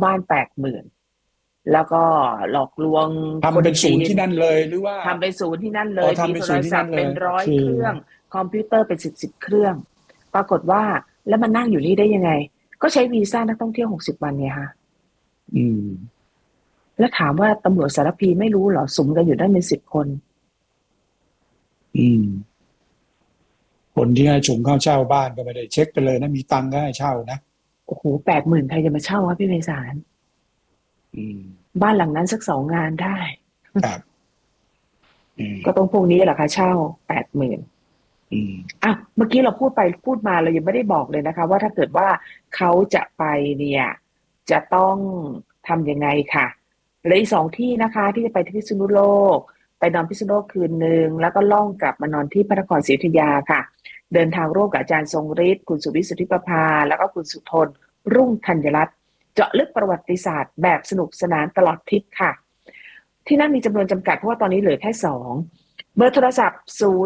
บ้าน80,000แล้วก็หลอกลวงคทำนเป็นศูจีนนย์ที่นั่นเลยหรือว่าทำเป็นศูนย์ที่นั่นเลยมีทำเป็นโทรศูนย์ที่นั่นศัพท์เป็นเลยโอเค 100เครื่องคอมพิวเตอร์เป็นสิบเครื่องปรากฏว่าแล้วมันนั่งอยู่นี่ได้ยังไงก็ใช้วีซ่านักท่องเที่ยว60 วันเนี่ยค่ะอืมแล้วถามว่าตำรวจสารพีไม่รู้เหรอสุมกันอยู่ได้เป็น10 คนอืมคนที่ให้ชงค่าเช่าบ้านก็ไม่ได้เช็คกันเลยนะมีตังค์ก็ให้เช่านะโอ้โห80,000ใครจะมาเช่าครับพี่ไพศาลอืมบ้านหลังนั้นสัก2 งานได้ครับอืมก็ต้องพวกนี้แหละค่ะเช่า80,000 อืมอ่ะเมื่อกี้เราพูดไปพูดมาเรายังไม่ได้บอกเลยนะคะว่าถ้าเกิดว่าเขาจะไปเนี่ยจะต้องทำยังไงค่ะเหลืออีก2 ที่นะคะที่จะไปที่พิษณุโลกไปนอนพิษณุโลกคืนหนึ่งแล้วก็ล่องกลับมานอนที่พระนครศรีอยุธยาค่ะเดินทางร่วมกับอาจารย์ทรงฤทธิ์คุณสุวิทย์สุทธิประภาแล้วก็คุณสุทนรุ่งธัญรัตน์เจาะลึกประวัติศาสตร์แบบสนุกสนานตลอดทริปค่ะที่นั่นมีจำนวนจำกัดเพราะว่าตอนนี้เหลือแค่2เบอร์โทรศัพท์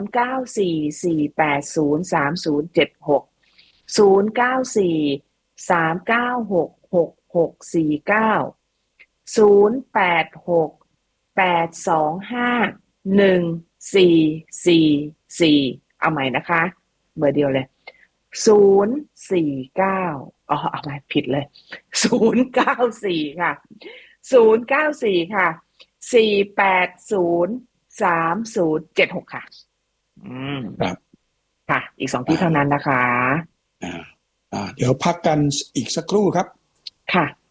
0944803076 0943966649 0868251444เอาใหม่นะคะเบอร์เดียวเลย049เอาใหม่ผิดเลย094ค่ะ094ค่ะ4803076ค่ะอืมครับค่ะอีก2 ที่เท่านั้นอ่านะคะอ่าเดี๋ยวพักกันอีกสักครู่ครับค่ะ